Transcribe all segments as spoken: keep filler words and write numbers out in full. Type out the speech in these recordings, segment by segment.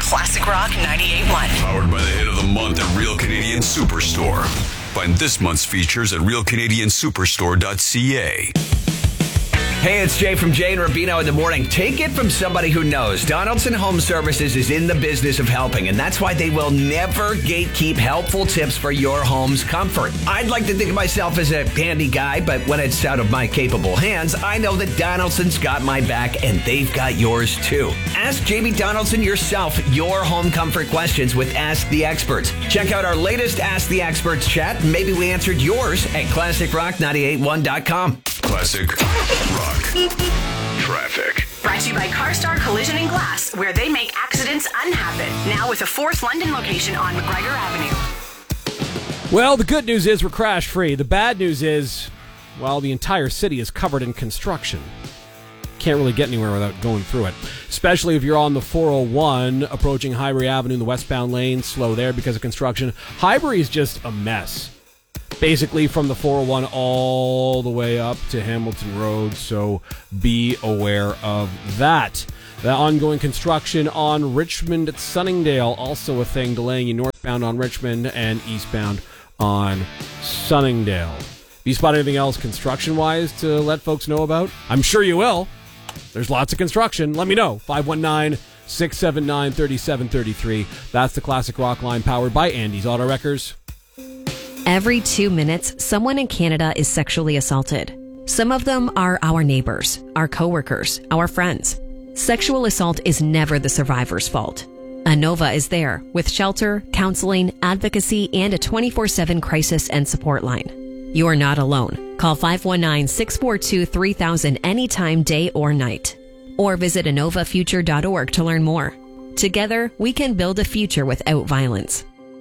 Classic Rock ninety-eight point one. Powered by the hit of the month at Real Canadian Superstore. Find this month's features at real canadian superstore dot c a. Hey, it's Jay from Jay and Rubino in the morning. Take it from somebody who knows. Donaldson Home Services is in the business of helping, and that's why they will never gatekeep helpful tips for your home's comfort. I'd like to think of myself as a handy guy, but when it's out of my capable hands, I know that Donaldson's got my back, and they've got yours too. Ask J B Donaldson yourself your home comfort questions with Ask the Experts. Check out our latest Ask the Experts chat. Maybe we answered yours at classic rock nine eight one dot com. Classic Rock Traffic. Brought to you by CarStar Collision and Glass, where they make accidents unhappen. Now with a fourth London location on McGregor Avenue. Well, the good news is we're crash-free. The bad news is, well, the entire city is covered in construction. Can't really get anywhere without going through it. Especially if you're on the four oh one, approaching Highbury Avenue in the westbound lane, slow there because of construction. Highbury is just a mess. Basically from the four oh one all the way up to Hamilton Road, so be aware of that. The ongoing construction on Richmond at Sunningdale, also a thing, delaying you northbound on Richmond and eastbound on Sunningdale. Have you spotted anything else construction-wise to let folks know about? I'm sure you will. There's lots of construction. Let me know. five one nine, six seven nine, three seven three three. That's the Classic Rock line powered by Andy's Auto Wreckers. Every two minutes, someone in Canada is sexually assaulted. Some of them are our neighbors, our coworkers, our friends. Sexual assault is never the survivor's fault. ANOVA is there with shelter, counseling, advocacy, and a twenty-four seven crisis and support line. You are not alone. Call five one nine, six four two, three thousand anytime, day or night. Or visit anova future dot org to learn more. Together, we can build a future without violence.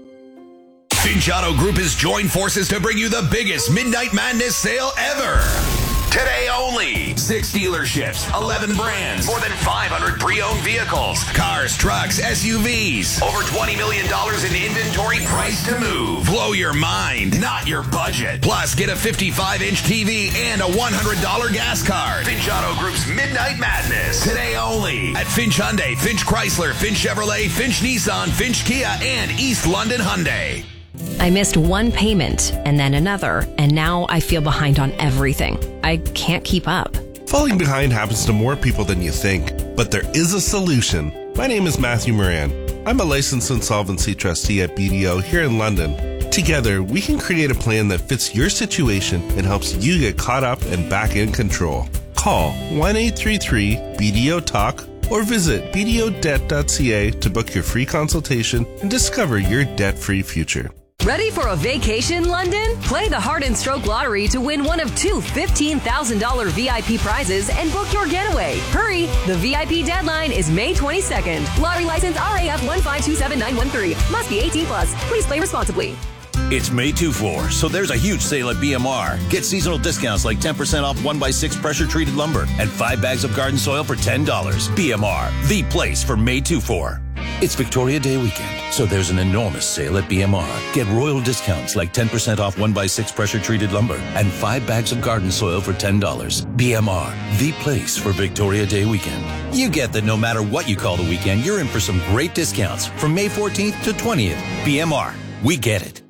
Finch Auto Group has joined forces to bring you the biggest Midnight Madness sale ever. Today only. Six dealerships, eleven brands, more than five hundred pre-owned vehicles, cars, trucks, S U Vs, over twenty million dollars in inventory priced to move. Blow your mind, not your budget. Plus, get a fifty-five inch T V and a one hundred dollars gas card. Finch Auto Group's Midnight Madness. Today only at Finch Hyundai, Finch Chrysler, Finch Chevrolet, Finch Nissan, Finch Kia, and East London Hyundai. I missed one payment and then another, and now I feel behind on everything. I can't keep up. Falling behind happens to more people than you think, but there is a solution. My name is Matthew Moran. I'm a licensed insolvency trustee at B D O here in London. Together, we can create a plan that fits your situation and helps you get caught up and back in control. Call one eight three three B D O talk or visit b d o debt dot c a to book your free consultation and discover your debt-free future. Ready for a vacation, London? Play the Heart and Stroke Lottery to win one of two fifteen thousand dollars V I P prizes and book your getaway. Hurry! The V I P deadline is May twenty-second. Lottery license R A F one five two seven nine one three. Must be eighteen plus. Please play responsibly. It's May two four, so there's a huge sale at B M R. Get seasonal discounts like ten percent off one by six pressure-treated lumber and five bags of garden soil for ten dollars. B M R, the place for May two four. It's Victoria Day weekend, so there's an enormous sale at B M R. Get royal discounts like ten percent off one by six pressure-treated lumber and five bags of garden soil for ten dollars. B M R, the place for Victoria Day weekend. You get that no matter what you call the weekend, you're in for some great discounts from May fourteenth to twentieth. B M R, we get it.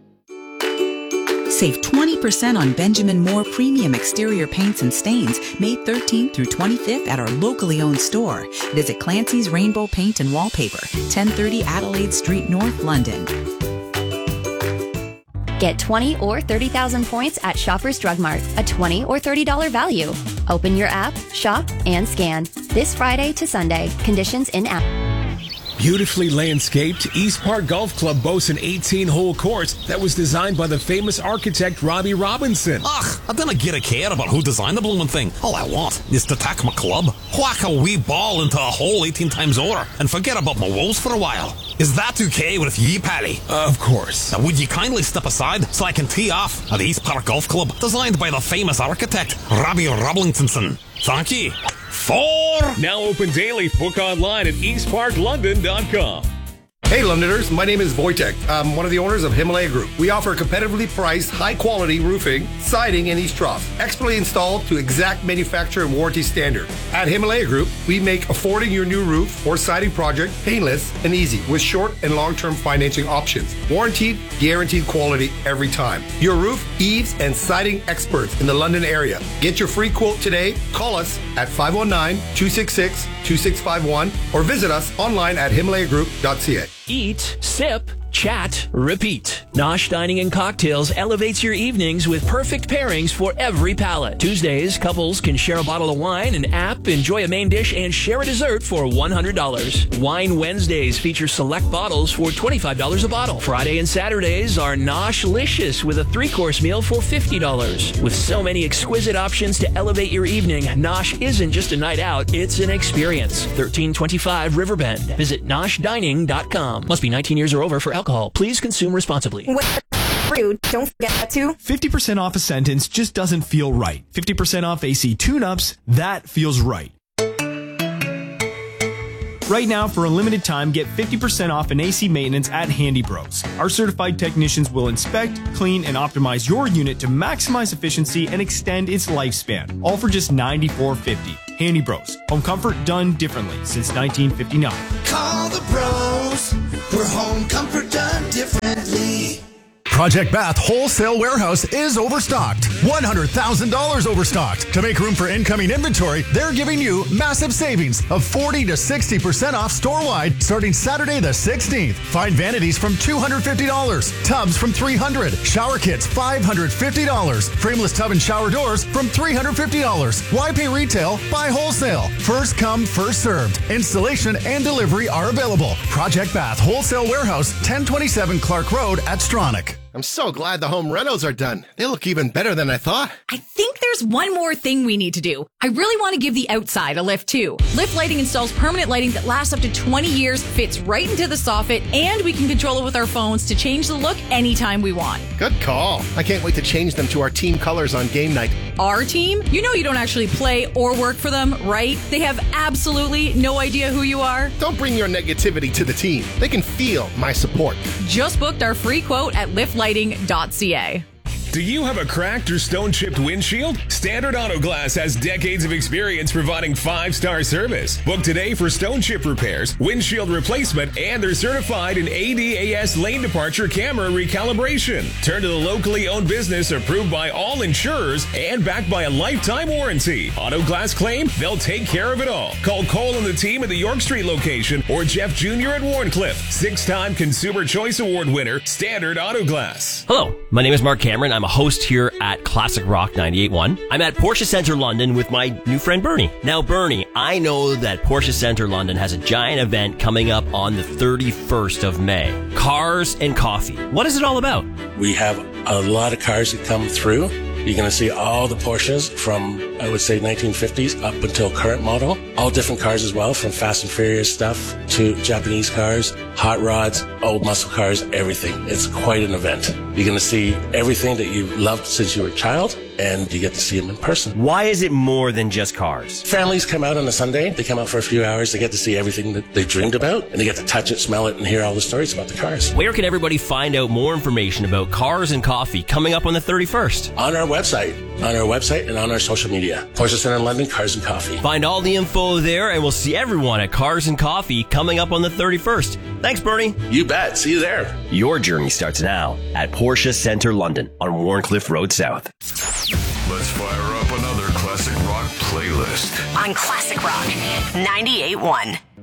Save twenty percent on Benjamin Moore premium exterior paints and stains May thirteenth through twenty-fifth at our locally owned store. Visit Clancy's Rainbow Paint and Wallpaper, ten thirty Adelaide Street North, London. Get twenty or thirty thousand points at Shoppers Drug Mart, a twenty or thirty dollars value. Open your app, shop, and scan. This Friday to Sunday. Conditions in app. Beautifully landscaped, East Park Golf Club boasts an eighteen-hole course that was designed by the famous architect Robbie Robinson. Ugh, I don't get a care about who designed the blooming thing. All I want is to tack my club, whack a wee ball into a hole eighteen times over, and forget about my woes for a while. Is that okay with ye, Pally? Uh, of course. Now, would you kindly step aside so I can tee off at East Park Golf Club, designed by the famous architect Robbie Robinson? Thank you. Four. Now open daily. Book online at east park london dot com. Hey Londoners, my name is Wojtek. I'm one of the owners of Himalaya Group. We offer competitively priced, high-quality roofing, siding, and east troughs, expertly installed to exact manufacturer and warranty standard. At Himalaya Group, we make affording your new roof or siding project painless and easy with short and long-term financing options. Warranted, guaranteed quality every time. Your roof, eaves, and siding experts in the London area. Get your free quote today. Call us at five one nine, two six six, two six five one or visit us online at himalaya group dot c a. Eat, sip, chat, repeat. Nosh Dining and Cocktails elevates your evenings with perfect pairings for every palate. Tuesdays, couples can share a bottle of wine, an app, enjoy a main dish, and share a dessert for one hundred dollars. Wine Wednesdays feature select bottles for twenty-five dollars a bottle. Friday and Saturdays are Noshlicious with a three-course meal for fifty dollars. With so many exquisite options to elevate your evening, Nosh isn't just a night out, it's an experience. thirteen twenty-five Riverbend. Visit nosh dining dot com. Must be nineteen years or over for alcohol. Please consume responsibly. Rude. Don't forget to. fifty percent off a sentence just doesn't feel right. fifty percent off A C tune-ups, that feels right. Right now, for a limited time, get fifty percent off an A C maintenance at Handy Bros. Our certified technicians will inspect, clean, and optimize your unit to maximize efficiency and extend its lifespan, all for just ninety-four fifty. Handy Bros. Home comfort done differently since nineteen fifty-nine. Call the bros. We're home comfort done differently. Project Bath Wholesale Warehouse is overstocked. one hundred thousand dollars overstocked. To make room for incoming inventory, they're giving you massive savings of forty to sixty percent off store-wide starting Saturday the sixteenth. Find vanities from two hundred fifty dollars, tubs from three hundred dollars, shower kits five hundred fifty dollars, frameless tub and shower doors from three hundred fifty dollars. Why pay retail? Buy wholesale. First come, first served. Installation and delivery are available. Project Bath Wholesale Warehouse, ten twenty-seven Clark Road at Stronach. I'm so glad the home renos are done. They look even better than I thought. I think there's one more thing we need to do. I really want to give the outside a lift too. Lift Lighting installs permanent lighting that lasts up to twenty years, fits right into the soffit, and we can control it with our phones to change the look anytime we want. Good call. I can't wait to change them to our team colors on game night. Our team? You know you don't actually play or work for them, right? They have absolutely no idea who you are. Don't bring your negativity to the team. They can feel my support. Just booked our free quote at lift lighting dot c a. Do you have a cracked or stone-chipped windshield? Standard Auto Glass has decades of experience providing five-star service. Book today for stone chip repairs, windshield replacement, and they're certified in A D A S lane departure camera recalibration. Turn to the locally owned business approved by all insurers and backed by a lifetime warranty. Auto Glass claim, they'll take care of it all. Call Cole and the team at the York Street location or Jeff Junior at Warncliffe. Six-time Consumer Choice Award winner, Standard Auto Glass. Hello, my name is Mark Cameron. I'm a host here at Classic Rock ninety-eight point one. I'm at Porsche Centre London with my new friend Bernie. Now, Bernie, I know that Porsche Centre London has a giant event coming up on the thirty-first of May. Cars and coffee. What is it all about? We have a lot of cars that come through. You're going to see all the Porsches from, I would say, nineteen fifties up until current model. All different cars as well, from Fast and Furious stuff to Japanese cars, hot rods, old muscle cars, everything. It's quite an event. You're going to see everything that you've loved since you were a child, and you get to see them in person. Why is it more than just cars? Families come out on a Sunday. They come out for a few hours. They get to see everything that they dreamed about, and they get to touch it, smell it, and hear all the stories about the cars. Where can everybody find out more information about cars and coffee coming up on the thirty-first? On our website. On our website and on our social media. Porsche Centre London, Cars and Coffee. Find all the info there, and we'll see everyone at Cars and Coffee coming up on the thirty-first. Thanks, Bernie. You bet. See you there. Your journey starts now at Porsche Centre London on Warncliffe Road South. Let's fire up another classic rock playlist on Classic Rock ninety-eight point one.